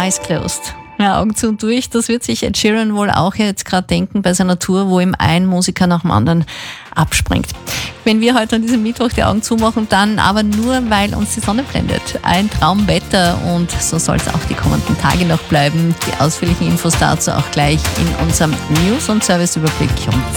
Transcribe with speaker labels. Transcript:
Speaker 1: Eyes closed. Ja, Augen zu und durch. Das wird sich Ed Sheeran wohl auch jetzt gerade denken bei seiner Tour, wo ihm ein Musiker nach dem anderen abspringt. Wenn wir heute an diesem Mittwoch die Augen zumachen, dann aber nur, weil uns die Sonne blendet. Ein Traumwetter und so soll es auch die kommenden Tage noch bleiben. Die ausführlichen Infos dazu auch gleich in unserem News- und Serviceüberblick um